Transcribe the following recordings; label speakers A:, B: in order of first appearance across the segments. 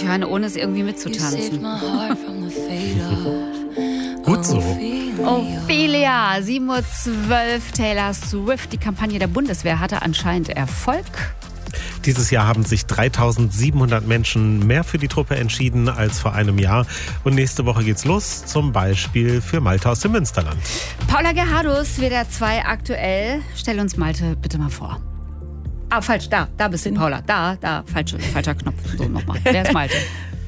A: hören, ohne es irgendwie mitzutanzen.
B: Gut so.
A: Ophelia, 7:12 Uhr, Taylor Swift. Die Kampagne der Bundeswehr hatte anscheinend Erfolg.
B: Dieses Jahr haben sich 3.700 Menschen mehr für die Truppe entschieden als vor einem Jahr. Und nächste Woche geht's los, zum Beispiel für Malte aus dem Münsterland.
A: Paula Gerhardus, WDR 2 aktuell. Stell uns Malte bitte mal vor. Falsch, da bist du, Paula. Falscher Knopf. So, nochmal. Wer ist Malte?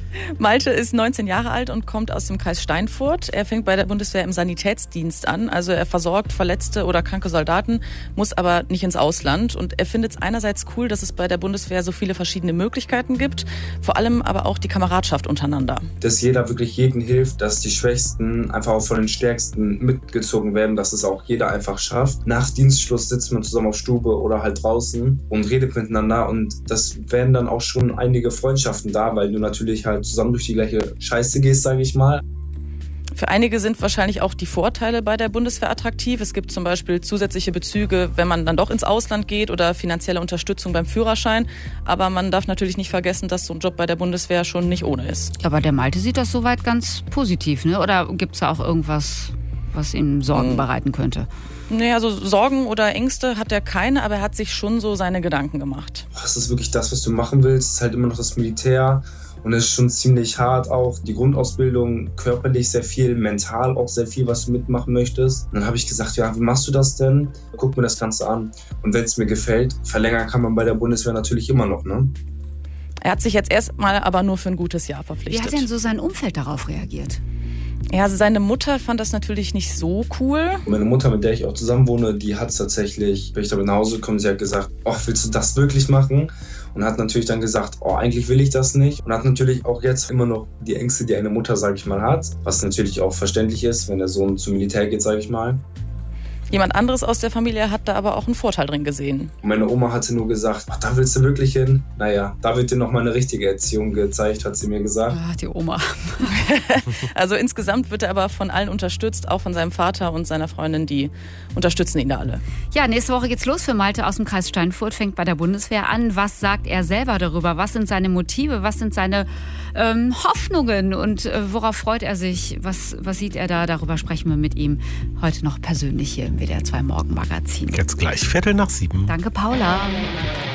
C: Malte ist 19 Jahre alt und kommt aus dem Kreis Steinfurt. Er fängt bei der Bundeswehr im Sanitätsdienst an. Also er versorgt verletzte oder kranke Soldaten, muss aber nicht ins Ausland. Und er findet es einerseits cool, dass es bei der Bundeswehr so viele verschiedene Möglichkeiten gibt. Vor allem aber auch die Kameradschaft untereinander.
D: Dass jeder wirklich jedem hilft, dass die Schwächsten einfach auch von den Stärksten mitgezogen werden, dass es auch jeder einfach schafft. Nach Dienstschluss sitzt man zusammen auf Stube oder halt draußen und redet miteinander. Und das werden dann auch schon einige Freundschaften da, weil du natürlich halt zusammen durch die gleiche Scheiße gehst, sage ich mal.
C: Für einige sind wahrscheinlich auch die Vorteile bei der Bundeswehr attraktiv. Es gibt zum Beispiel zusätzliche Bezüge, wenn man dann doch ins Ausland geht oder finanzielle Unterstützung beim Führerschein. Aber man darf natürlich nicht vergessen, dass so ein Job bei der Bundeswehr schon nicht ohne ist.
A: Aber der Malte sieht das soweit ganz positiv, ne? Oder gibt es da auch irgendwas, was ihm Sorgen bereiten könnte?
C: Nee, also Sorgen oder Ängste hat er keine, aber er hat sich schon so seine Gedanken gemacht.
D: Das ist wirklich das, was du machen willst. Es ist halt immer noch das Militär. Und es ist schon ziemlich hart auch, die Grundausbildung, körperlich sehr viel, mental auch sehr viel, was du mitmachen möchtest. Und dann habe ich gesagt, ja, wie machst du das denn? Guck mir das Ganze an. Und wenn es mir gefällt, verlängern kann man bei der Bundeswehr natürlich immer noch, ne?
C: Er hat sich jetzt erstmal aber nur für ein gutes Jahr verpflichtet.
A: Wie hat denn so sein Umfeld darauf reagiert?
C: Ja, also seine Mutter fand das natürlich nicht so cool.
D: Meine Mutter, mit der ich auch zusammen wohne, die hat es tatsächlich, wenn ich da nach Hause komme, sie hat gesagt, willst du das wirklich machen? Und hat natürlich dann gesagt, eigentlich will ich das nicht. Und hat natürlich auch jetzt immer noch die Ängste, die eine Mutter, sage ich mal, hat. Was natürlich auch verständlich ist, wenn der Sohn zum Militär geht, sage ich mal.
C: Jemand anderes aus der Familie hat da aber auch einen Vorteil drin gesehen.
D: Meine Oma hatte nur gesagt, da willst du wirklich hin? Naja, da wird dir noch mal eine richtige Erziehung gezeigt, hat sie mir gesagt.
A: Die Oma.
C: Also insgesamt wird er aber von allen unterstützt, auch von seinem Vater und seiner Freundin, die unterstützen ihn da alle.
A: Ja, nächste Woche geht's los für Malte aus dem Kreis Steinfurt, fängt bei der Bundeswehr an. Was sagt er selber darüber? Was sind seine Motive? Was sind seine Hoffnungen? Und worauf freut er sich? Was sieht er da? Darüber sprechen wir mit ihm heute noch persönlich hier im WDR 2 Morgenmagazin.
B: Jetzt gleich 7:15.
A: Danke, Paula.